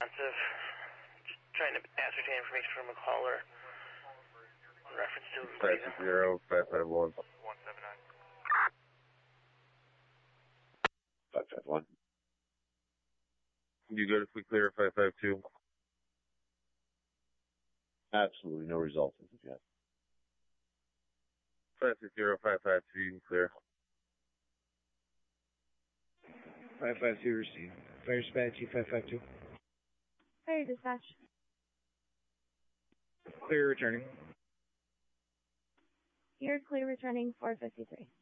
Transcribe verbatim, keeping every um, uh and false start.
Responsive. Just trying to ascertain information from a caller in reference to five zero five five one. one seven nine. five five one. You good if we clear five five two? Absolutely no results as of yet. five six zero five five two, you can clear. five five two received. Fire dispatch, five five two. Fire dispatch. Clear returning. You're clear returning four fifty-three.